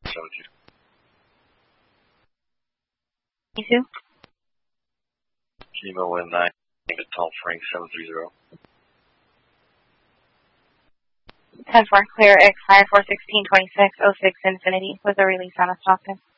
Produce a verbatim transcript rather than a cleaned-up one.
seven two. You two? Kilo one nine, Tom Frank seven three zero. ten four, clear X five four sixteen twenty-six oh six Infinity with a release on a Stockton.